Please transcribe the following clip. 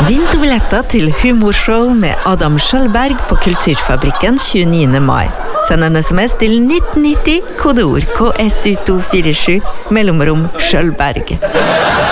Vinn billetter til humorshow med Adam Skjølberg på Kulturfabrikken 29. mai. Send en sms til 1990, kodeord KSU247, mellomrom Skjølberg.